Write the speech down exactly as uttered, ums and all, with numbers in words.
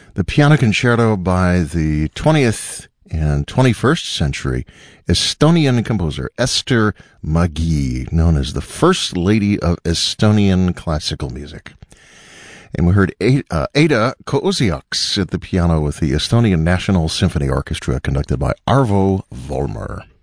The piano concerto by the twentieth and twenty-first century Estonian composer Ester Mägi, known as the First Lady of Estonian classical music. And we heard Ada Kooziaks at the piano with the Estonian National Symphony Orchestra, conducted by Arvo Volmer.